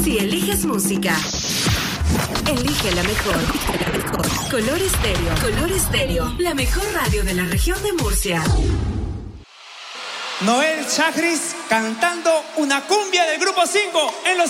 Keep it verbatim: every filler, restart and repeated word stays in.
Si eliges música, elige la mejor. La mejor. Color Estéreo. Color Estéreo. La mejor radio de la región de Murcia. Noel Chagris cantando una cumbia del Grupo cinco en los